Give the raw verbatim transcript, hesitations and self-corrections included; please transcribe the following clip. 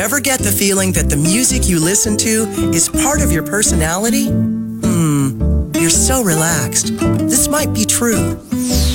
Ever get the feeling that the music you listen to is part of your personality? Hmm, you're so relaxed. This might be true.